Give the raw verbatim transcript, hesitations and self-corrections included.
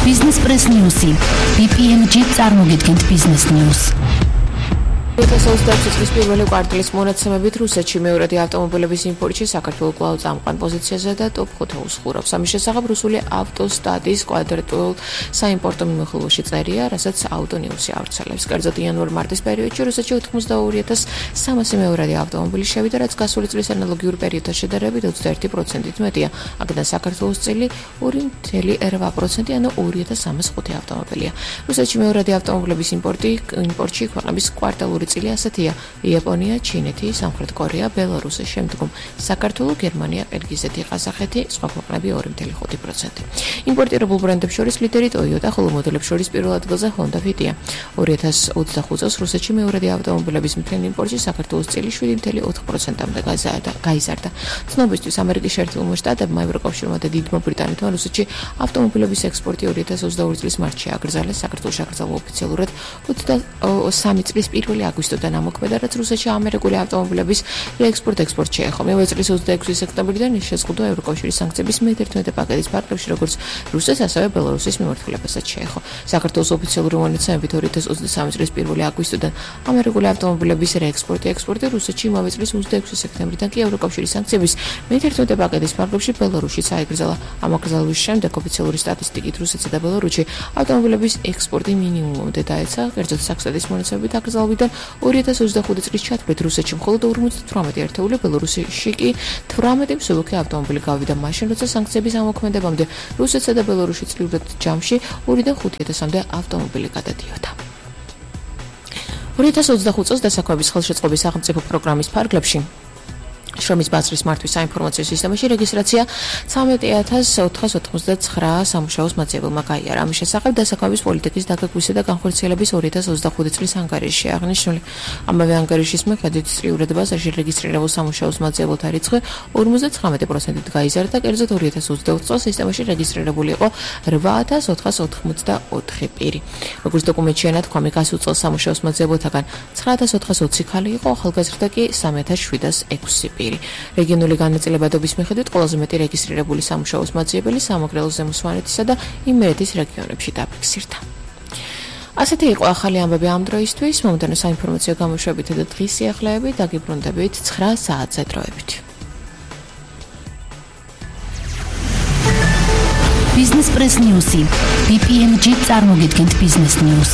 Business Press News-ი. ბი პი ემ ჯი წარმოგიდგენთ Business News. ორი ათას ოცდაექვსი წლის პირველი კვარტალის მონაცემებით რუსეთში მეორადი ავტომობილების იმპორტში საქართველო კვლავ წამყვან პოზიციაზე და ტოპ ხუთს უხურავს. ამის შესახებ რუსული ავტოსტატის კვადრატულ საიმპორტო მიმოხილვაში წერია, რასაც ავტონიუსი ავრცელებს. კერძოდ იანვარ-მარტის პერიოდში რუსეთში ოცდაორი ათას სამასი მეორადი ავტომობილი შევიდა, რაც გასული წლის ანალოგიურ პერიოდთან შედარებით ოცდაერთი პროცენტით მეტია. აქედან საქართველოს წილი ორი ცხრა რვა პროცენტი, ანუ ორი ათას სამას ხუთი ავტომობილია. რუსეთში მეორადი ავტომობილების იმპორტი იმპორტში ქვეყნების კვარტალური წილი ასეთია: იაპონია, ჩინეთი, სამხრეთ კორეა, ბელარუსი, შემდგომ საქართველო, გერმანია, ყირგიზეთი, ყაზახეთი, სხვა ქვეყნები ორი ცხრა ხუთი პროცენტი. იმპორტირებულ ბრენდებს შორის ლიდერი Toyota, ხოლო მოდელებს შორის პირველ ადგილზე Honda Fit-ია. ორი ათას ოცდახუთ წელს რუსეთში მეორადი ავტომობილების მთელი იმპორტში საქართველოს წილი შვიდი ცხრა ოთხ პროცენტამდე გაიზარდა. ცნობისთვის, ამერიკის შეერთებულმა შტატებმა, ევროკავშირმა და დიდმა ბრიტანეთმა რუსეთში ავტომობილების ექსპორტი ორი ათას ოცდაორი წლის მარტში აკრძალეს. საქართველოში აკრძალვა ოფიციალურად ოცდასამი წლის პირველი აგვისტოდან ამოქმედა, რაც რუსეთში ამერიკული ავტომობილების რეექსპორტ-ექსპორტ შეეხო. მერვე წლის ოცდაექვსი სექტემბრიდან ის შეზღუდვა ევროკავშირის სანქციების მეთერთმეტე პაკეტის ფარგლებში, როგორც რუსეთს, ასევე ბელარუსის მიმართულებასაც შეეხო. საქართველოს ოფიციალური მონაცემებით ორი ათას ოცდასამი წლის პირველი აგვისტოდან ამერიკული ავტომობილების რეექსპორტი-ექსპორტი რუსეთში, იმავე წლის ოცდაექვსი სექტემბრიდან კი ევროკავშირის სანქციების მეთერთმეტე პაკეტის ფარგლებში ბელარუსშიც აიკრძალა. ამ აკრძალვის შემდეგ ოფიციალური სტატისტიკით რუსეთსა და ბელარუსში ავტომობილების ექსპორტი მინიმუმამდე დაეცა, კერძოდ საქსტატის მონაცემებით აკრძალვიდან ორი ათას ოცდახუთი წლის ჩათვლით რუსეთში მხოლოდ ორმოცდათვრამეტი ერთეული, ბელარუსში კი თვრამეტი მსუბუქი ავტომობილი გავიდა მაშინ, როცა სანქციების ამოქმედებამდე რუსეთსა და ბელარუსში წლიურად ჯამში ორიდან ხუთი ათასამდე ავტომობილი გადადიოდა. ორი ათას ოცდახუთ წელს დასაქმების ხელშეწყობის სახელმწიფო პროგრამის ფარგლებში შრომის ბაზრის მართვის საინფორმაციო სისტემაში რეგისტრაცია ცხრამეტი ათას ოთხას ოთხმოცდაცხრა სამუშაოს მაძიებელმა გაიარა. ამის შესახებ დასაქმების პოლიტიკის დაგეგმვისა და განხორციელების ორი ათას ოცდახუთი წლის ანგარიშში აღნიშნული. ამავე ანგარიშის მიხედვით წლიურად ბაზარში რეგისტრირებულ სამუშაოს მაძიებელთა რიცხვი ორმოცდაცხრამეტი პროცენტით გაიზარდა, კერძოდ ორი ათას ოცდაოთხ წელს სისტემაში რეგისტრირებული იყო რვა ათას ოთხას ოთხმოცდაოთხი პირი. როგორც დოკუმენტში ენათქვამი, გასულ წელს სამუშაოს მაძიებელთაგან ცხრა ათას ოთხას ოცი ქალი იყო, ახალგაზრდა კი სამი ათას შვიდას ექვსი პირი. რეგიონული განაწილებადობის მიხედვით ყველაზე მეტი რეგისტრირებული სამუშაოს მაძიებელი სამეგრელოს ზემო სვანეთისა და იმერეთის რეგიონებში დაფიქსირდა. ასეთი იყო ახალი ამბები ამ დროისთვის. მომდევნო საინფორმაციო გამოშვებითა და დღის სიახლეებით დაგიბრუნდებით ცხრა საათზე დროებით. Business Press News-ი. ბი პი ემ ჯი წარმოგიდგენთ Business News.